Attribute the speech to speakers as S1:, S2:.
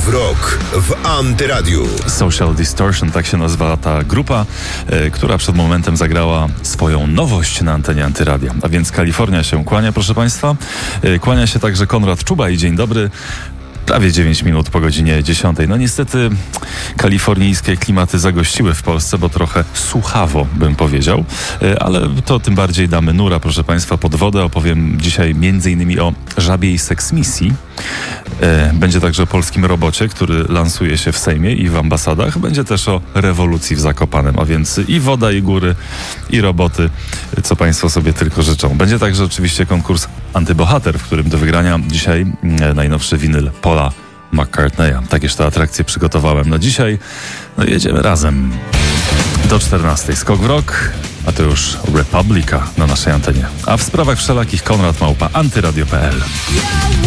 S1: w rok w Antyradiu.
S2: Social Distortion, tak się nazywa ta grupa, która przed momentem zagrała swoją nowość na antenie Antyradia. A więc Kalifornia się kłania, proszę Państwa. Kłania się także Konrad Czuba i dzień dobry. Prawie 9 minut po godzinie 10. No niestety kalifornijskie klimaty zagościły w Polsce, bo trochę suchawo, bym powiedział. Ale to tym bardziej damy nura, proszę Państwa, pod wodę. Opowiem dzisiaj m.in. o żabiej seksmisji. Będzie także o polskim robocie, który lansuje się w Sejmie i w ambasadach. Będzie też o rewolucji w Zakopanem, a więc i woda, i góry, i roboty, co Państwo sobie tylko życzą. Będzie także oczywiście konkurs Antybohater, w którym do wygrania dzisiaj najnowszy winyl Paula McCartneya. Takież te atrakcje przygotowałem na dzisiaj. No jedziemy razem. Do 14. Skok w rok, a to już Republika na naszej antenie. A w sprawach wszelakich Konrad Małpa, antyradio.pl.